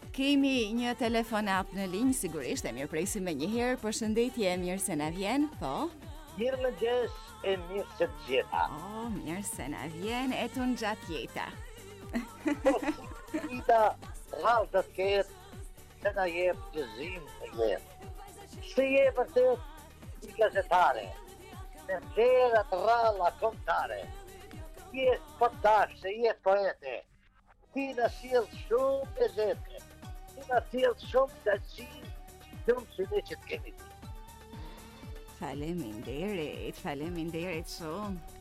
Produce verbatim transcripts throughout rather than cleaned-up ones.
Kemi një telefonat në linjë, sigurisht e mirëpresim me njëherë. Përshëndetje, mirë se na vjen, po? Mirë më gjes e mirë se të gjitha. Oh, mirë se na vjen, e të në gjatë jeta. Po, si jeta rrallë të ketë, se na jepë të zimë të jetë. Se je vërtet një gazetare, me vlerat rralla kontare. Je sportash, se je poete. Ti në sjellë shumë e zete. Ti në sjellë shumë të qinë, shumë që ne që të kemi ti. Faleminderit, faleminderit shumë.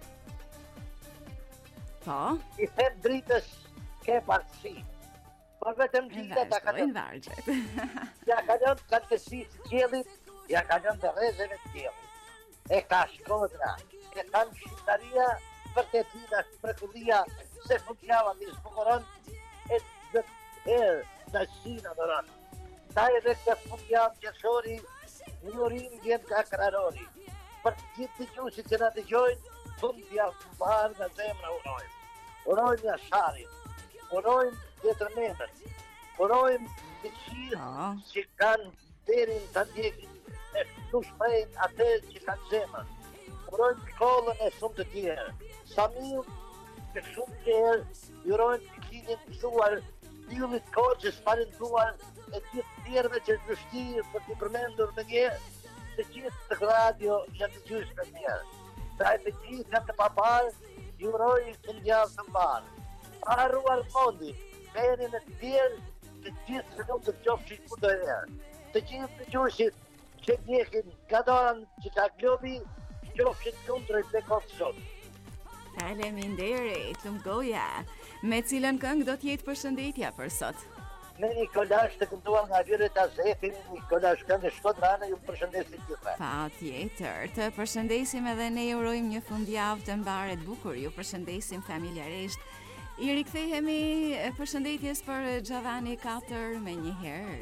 Po? I them dritës ke partësi. Por vetëm drita ta ka Vazhdojnë vargjet. Ja ka lënë kanë të si qelit, ja ka lënë të rrezeve të qelit. E ka Shkodra, e ka në Shqiptaria, për të tina shprekullia, se funqava një zbukuron, e të herë në shina në rënë. Ta e dhe këtë funqavë qëshori, një urim vjen ka krarori. Për të gjithë të gjusit që në të gjojnë, funqavë të barë në zemra urojnë. Urojnë një sharin, urojnë vjetërmenën, urojnë të qirë që kanë derin të ndjekin, e të shprejnë atër që kanë zemën. Urojnë shkollën e shumë të tjerë. Samil, që shumë tjerë, urojnë të kinin të shuar, tjullit koqës parentuar, e gjithë tjerëve që të vështirë për të përmendur me njerë, të gjithë të radio që të gjyshë me njerë. Pra e të gjithë të paparë, urojnë të ndjavë të mbarë. Arruar mondi, venin e të tjerë, të gjithë se nuk të qofshin ku të herë. Të gjithë të gjushit që ndjekin gadoran që ka globi, qofshin kundrejt dhe kotë sotë. Faleminderit, lumë goja. Me cilën këngë do t'jetë përshëndetja për sot? Me një kolash të kënduar nga Vire të Azefin, një kolash këngë Shkodrane, ju përshëndesim gjithë. Pa tjetër, të përshëndesim edhe ne urojmë një fundjavë të mbarë të bukur, ju përshëndesim familjarisht. I rikthehemi përshëndetjes për Gjavani katër me një herë.